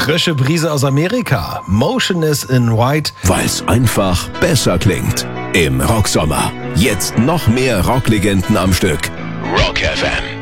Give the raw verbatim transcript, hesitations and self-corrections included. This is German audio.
Frische Brise aus Amerika. Motionless in White. Weil's einfach besser klingt. Im Rocksommer. Jetzt noch mehr Rocklegenden am Stück. Rock F M.